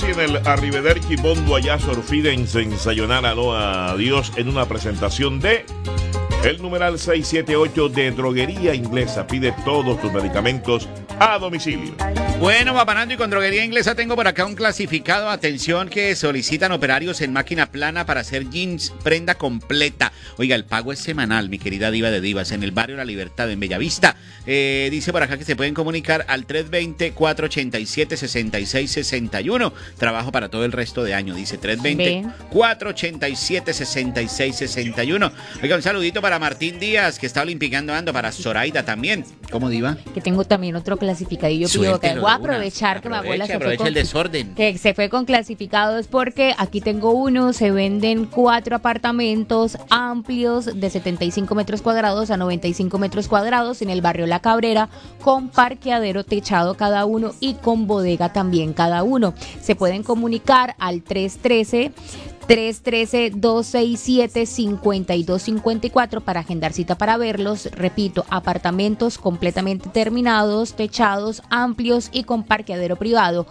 en el Arrivederci Bondo allá Surfidens en Sayonara, Loa, adiós, en una presentación de el numeral 678 de Droguería Inglesa. Pide todos tus medicamentos a domicilio. Bueno, Papanando, y con Droguería Inglesa tengo por acá un clasificado. Atención, que solicitan operarios en máquina plana para hacer jeans, prenda completa. Oiga, el pago es semanal, mi querida diva de divas, en el barrio La Libertad, en Bellavista. Dice por acá que se pueden comunicar al 320-487-6661. Trabajo para todo el resto de año, dice 320-487-6661. Oiga, un saludito para Martín Díaz, que está olimpiando ando, para Zoraida también. ¿Cómo, diva? Que tengo también otro clasificadillo. Voy a aprovechar que mi abuela aprovecha el desorden. Que se fue con clasificados, porque aquí tengo uno. Se venden 4 apartamentos amplios de 75 metros cuadrados a 95 metros cuadrados en el barrio La Cabrera, con parqueadero techado cada uno y con bodega también cada uno. Se pueden comunicar al 313-267-5254 para agendar cita para verlos. Repito, apartamentos completamente terminados, techados, amplios y con parqueadero privado.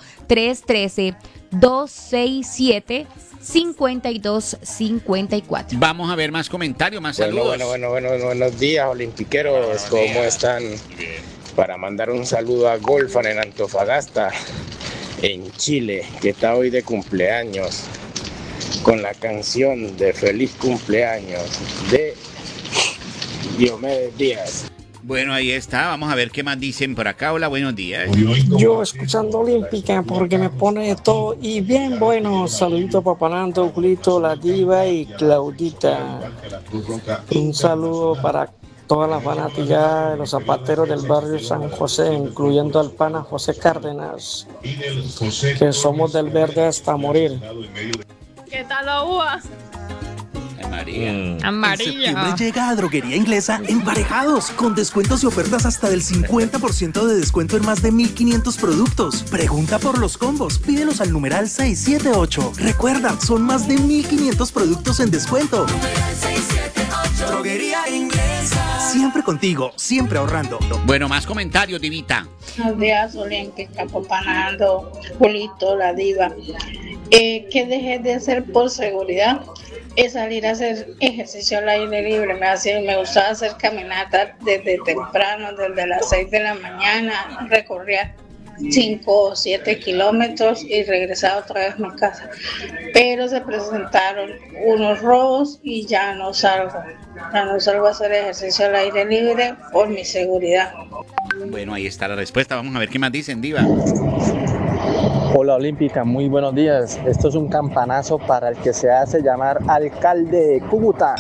313-267-5254. Vamos a ver más comentarios, más saludos. Buenos días, olimpiqueros. ¿Cómo están? Para mandar un saludo a Golfan en Antofagasta, en Chile, que está hoy de cumpleaños, con la canción de Feliz Cumpleaños de Diomedes Díaz. Bueno, ahí está. Vamos a ver qué más dicen por acá. Hola, buenos días. Yo escuchando Olímpica porque me pone de todo y bien bueno. Saludito para Papanando, Julito, la diva y Claudita. Un saludo para todas las fanáticas de los zapateros del barrio San José, incluyendo al pana José Cárdenas, que somos del verde hasta morir. ¿Qué tal la uva? Amarilla. Amarilla. En septiembre llega a Droguería Inglesa Emparejados, con descuentos y ofertas hasta del 50% de descuento en más de 1,500 productos. Pregunta por los combos, pídelos al numeral 678. Recuerda, son más de 1,500 productos en descuento. Droguería Inglesa. Siempre contigo, siempre ahorrando. Bueno, más comentarios, divita. Buenos días, Olímpica, Papanando, Julito, la diva. Que dejes de hacer por seguridad es salir a hacer ejercicio al aire libre. Me gustaba hacer caminatas desde temprano, desde las 6 de la mañana, recorría 5 o 7 kilómetros y regresaba otra vez a mi casa. Pero se presentaron unos robos y ya no salgo a hacer ejercicio al aire libre por mi seguridad. Bueno, ahí está la respuesta. Vamos a ver qué más dicen, diva. Hola Olímpica, muy buenos días. Esto es un campanazo para el que se hace llamar alcalde de Cúcuta,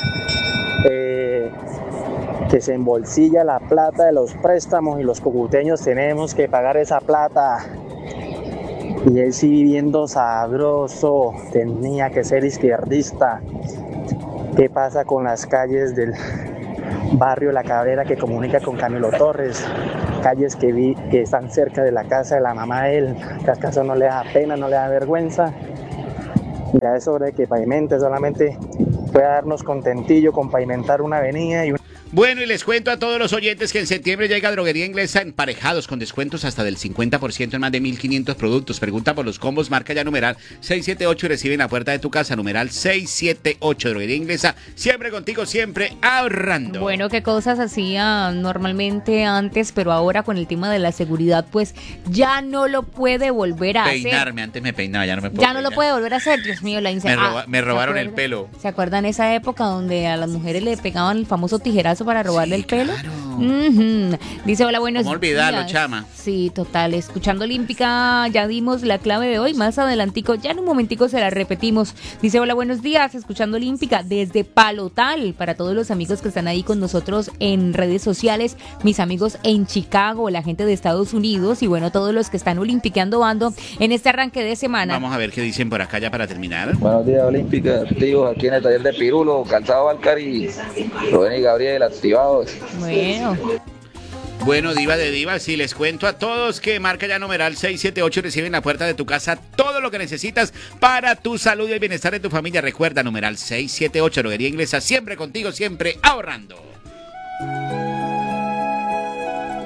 que se embolsilla la plata de los préstamos y los cucuteños tenemos que pagar esa plata. Y él sí viviendo sabroso, tenía que ser izquierdista. ¿Qué pasa con las calles del barrio La Cabrera que comunica con Camilo Torres? Calles que están cerca de la casa de la mamá de él, que acaso no le da pena, no le da vergüenza. Ya es hora de que pavimente, solamente pueda darnos contentillo con pavimentar una avenida y Bueno, y les cuento a todos los oyentes que en septiembre llega Droguería Inglesa Emparejados, con descuentos hasta del 50% en más de 1,500 productos. Pregunta por los combos, marca ya numeral 678 y recibe en la puerta de tu casa, numeral 678. Droguería Inglesa, siempre contigo, siempre ahorrando. Bueno, qué cosas hacía normalmente antes, pero ahora con el tema de la seguridad, pues ya no lo puede volver a hacer. Peinarme, antes me peinaba, ya no me puedo Ya no lo puede volver a hacer, Dios mío, la inseguridad. Me robaron el pelo. ¿Se acuerdan esa época donde a las mujeres le pegaban el famoso tijerazo para robarle el pelo? Claro. Dice, hola, buenos ¿Cómo olvidarlo, días. chama? Sí, total. Escuchando Olímpica, ya dimos la clave de hoy. Más adelantico, ya en un momentico se la repetimos. Dice, hola, buenos días. Escuchando Olímpica desde Palotal. Para todos los amigos que están ahí con nosotros en redes sociales, mis amigos en Chicago, la gente de Estados Unidos y bueno, todos los que están olimpiqueando bando en este arranque de semana. Vamos a ver qué dicen por acá ya para terminar. Buenos días, Olímpica, activos aquí en el taller de Pirulo, Calzado Valcar y Rubén y Gabriel activados. Bueno, diva de divas, sí, les cuento a todos que marca ya numeral 678 recibe en la puerta de tu casa todo lo que necesitas para tu salud y el bienestar de tu familia. Recuerda, numeral 678, Droguería Inglesa, siempre contigo, siempre ahorrando.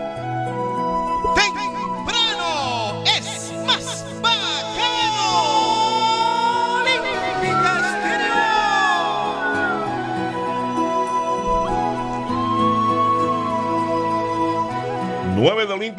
Temprano es más bacano.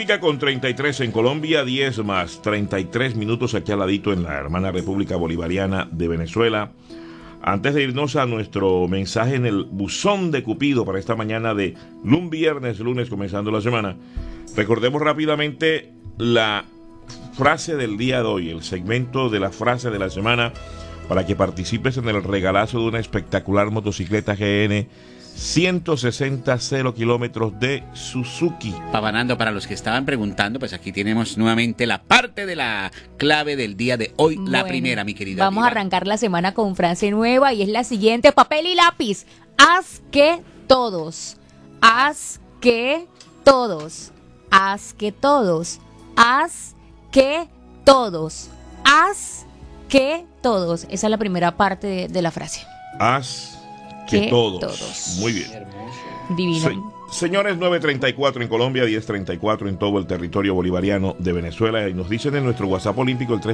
Olímpica con 33 en Colombia, 10 más 33 minutos aquí al ladito en la hermana República Bolivariana de Venezuela. Antes de irnos a nuestro mensaje en el buzón de Cupido para esta mañana de lunes comenzando la semana, recordemos rápidamente la frase del día de hoy, el segmento de la frase de la semana, para que participes en el regalazo de una espectacular motocicleta GN 160 0 kilómetros de Suzuki. Pavanando, para los que estaban preguntando, pues aquí tenemos nuevamente la parte de la clave del día de hoy, la primera, mi querida. Vamos Diva. a arrancar la semana con frase nueva y es la siguiente: papel y lápiz. Haz que todos. Haz que todos. Haz que todos. Haz que todos. Haz que todos. Esa es la primera parte de la frase. Haz que todos. Muy bien. Divino. Señores, 9:34 en Colombia, 10:34 en todo el territorio bolivariano de Venezuela. Y nos dicen en nuestro WhatsApp olímpico el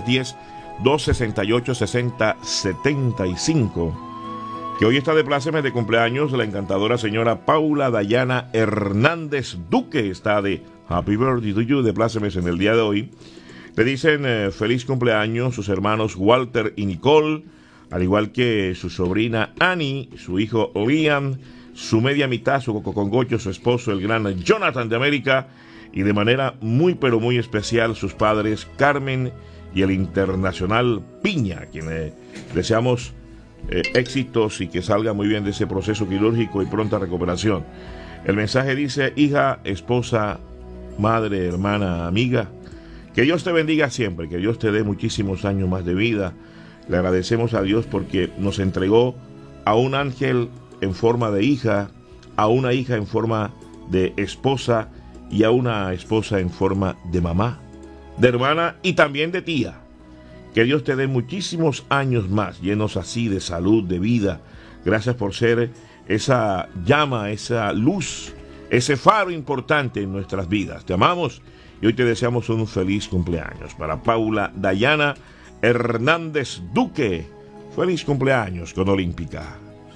310-268-6075 que hoy está de plácemes de cumpleaños la encantadora señora Paula Dayana Hernández Duque. Está de Happy Birthday to you, de plácemes en el día de hoy. Le dicen feliz cumpleaños sus hermanos Walter y Nicole, al igual que su sobrina Annie, su hijo Liam, su media mitad, su cocongocho, su esposo, el gran Jonathan de América, y de manera muy pero muy especial sus padres Carmen y el internacional Piña, a quienes deseamos éxitos y que salga muy bien de ese proceso quirúrgico y pronta recuperación. El mensaje dice: hija, esposa, madre, hermana, amiga, que Dios te bendiga siempre, que Dios te dé muchísimos años más de vida. Le agradecemos a Dios porque nos entregó a un ángel en forma de hija, a una hija en forma de esposa y a una esposa en forma de mamá, de hermana y también de tía. Que Dios te dé muchísimos años más, llenos así de salud, de vida. Gracias por ser esa llama, esa luz, ese faro importante en nuestras vidas. Te amamos y hoy te deseamos un feliz cumpleaños. Para Paula Dayana Hernández Duque, feliz cumpleaños con Olímpica.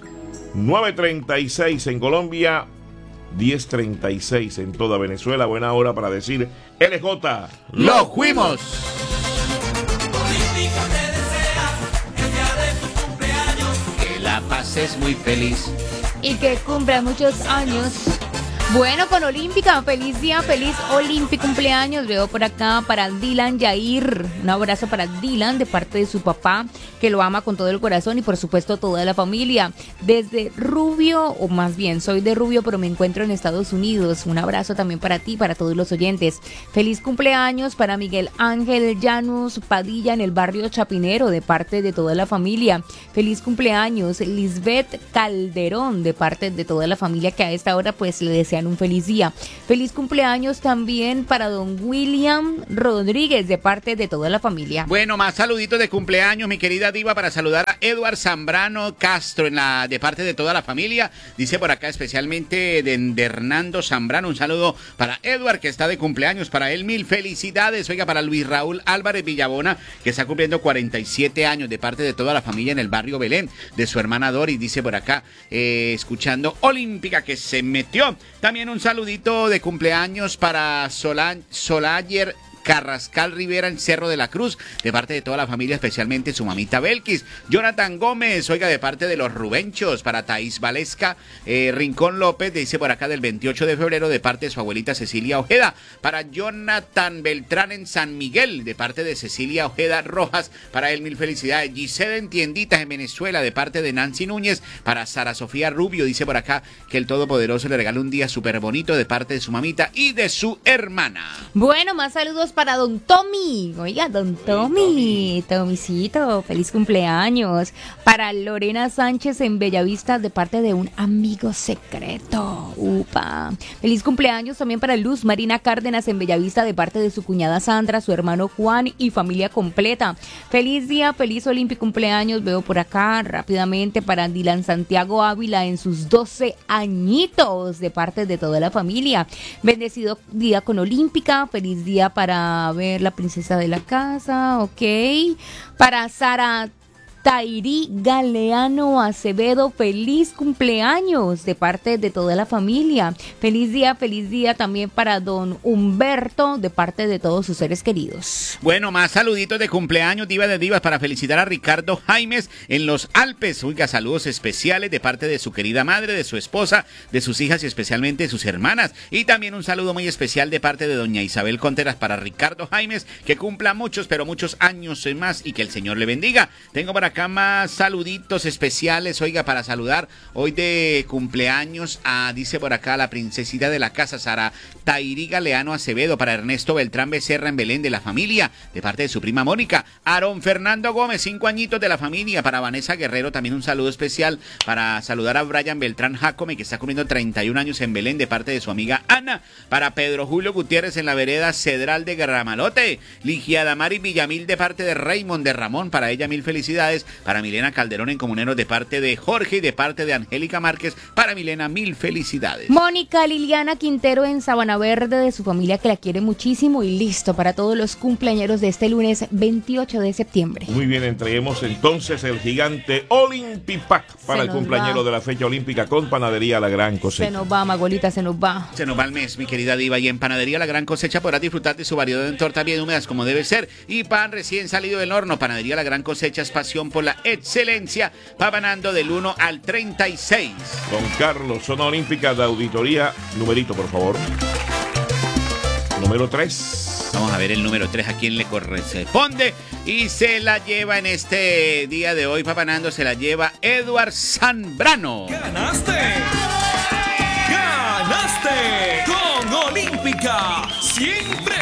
9:36 en Colombia, 10:36 en toda Venezuela. Buena hora para decir LJ. ¡Lo fuimos! Olímpica te desea el día de tu cumpleaños. Que la pases muy feliz. Y que cumpla muchos años. Bueno, con Olímpica, feliz día, feliz Olímpico cumpleaños. Veo por acá para Dylan Yair. Un abrazo para Dylan de parte de su papá, que lo ama con todo el corazón, y por supuesto toda la familia. Desde Rubio, o más bien soy de Rubio, pero me encuentro en Estados Unidos. Un abrazo también para ti, para todos los oyentes. Feliz cumpleaños para Miguel Ángel Llanos Padilla en el barrio Chapinero, de parte de toda la familia. Feliz cumpleaños Lisbeth Calderón, de parte de toda la familia, que a esta hora pues le desean un feliz día. Feliz cumpleaños también para don William Rodríguez, de parte de toda la familia. Bueno, más saluditos de cumpleaños, mi querida Diva, para saludar a Edward Zambrano Castro de parte de toda la familia. Dice por acá especialmente de Hernando Zambrano. Un saludo para Edward, que está de cumpleaños. Para él, mil felicidades. Oiga, para Luis Raúl Álvarez Villabona, que está cumpliendo 47 años, de parte de toda la familia en el barrio Belén, de su hermana Doris. Dice por acá, escuchando Olímpica, que se metió. También un saludito de cumpleaños para Solayer Carrascal Rivera en Cerro de la Cruz, de parte de toda la familia, especialmente su mamita Belkis. Jonathan Gómez, oiga, de parte de los Rubenchos. Para Thaís Valesca Rincón López, dice por acá, del 28 de febrero, de parte de su abuelita Cecilia Ojeda. Para Jonathan Beltrán en San Miguel, de parte de Cecilia Ojeda Rojas. Para él, mil felicidades. Gisela en Tienditas en Venezuela, de parte de Nancy Núñez. Para Sara Sofía Rubio, dice por acá que el Todopoderoso le regala un día súper bonito, de parte de su mamita y de su hermana. Bueno, más saludos para don Tommy. Oiga, don Tommy, Tomicito, feliz cumpleaños. Para Lorena Sánchez en Bellavista, de parte de un amigo secreto. Upa. Feliz cumpleaños también para Luz Marina Cárdenas en Bellavista, de parte de su cuñada Sandra, su hermano Juan y familia completa. Feliz día, feliz Olímpico cumpleaños. Veo por acá rápidamente para Dylan Santiago Ávila en sus 12 añitos, de parte de toda la familia. Bendecido día con Olímpica. Feliz día para ver la princesa de la casa, ok. Para Sara Tairi Galeano Acevedo, feliz cumpleaños de parte de toda la familia. Feliz día también para don Humberto de parte de todos sus seres queridos. Bueno, más saluditos de cumpleaños, diva de divas, para felicitar a Ricardo Jaimes en los Alpes. Oiga, saludos especiales de parte de su querida madre, de su esposa, de sus hijas y especialmente de sus hermanas. Y también un saludo muy especial de parte de doña Isabel Conteras para Ricardo Jaimes, que cumpla muchos, pero muchos años más y que el Señor le bendiga. Tengo por acá más saluditos especiales, oiga, para saludar hoy de cumpleaños a, dice por acá, la princesita de la casa, Sara Tairi Galeano Acevedo, para Ernesto Beltrán Becerra en Belén de la familia, de parte de su prima Mónica. Aaron Fernando Gómez, 5 añitos de la familia, para Vanessa Guerrero, también un saludo especial para saludar a Brian Beltrán Jacome, que está cumpliendo 31 años en Belén, de parte de su amiga Ana. Para Pedro Julio Gutiérrez en la vereda Cedral de Garramalote. Ligia Damari Villamil de parte de Raymond de Ramón, para ella mil felicidades. Para Milena Calderón en Comuneros de parte de Jorge y de parte de Angélica Márquez, para Milena mil felicidades. Mónica Liliana Quintero en Sabana Verde, de su familia que la quiere muchísimo, y listo para todos los cumpleañeros de este lunes 28 de septiembre. Muy bien, entreguemos entonces el gigante Olympipack para el cumpleañero de la fecha olímpica con Panadería La Gran Cosecha. Se nos va, Magolita, se nos va. Se nos va el mes, mi querida diva, y en Panadería La Gran Cosecha podrás disfrutar de su variedad en tortas bien húmedas como debe ser y pan recién salido del horno. Panadería La Gran Cosecha es pasión por la excelencia, pavanando del 1 al 36. Don Carlos, zona olímpica de auditoría, numerito por favor. Número 3. Vamos a ver el número 3 a quién le corresponde. Y se la lleva en este día de hoy, papanando, se la lleva Edward Zambrano. ¡Ganaste! ¡Ganaste! Con Olímpica.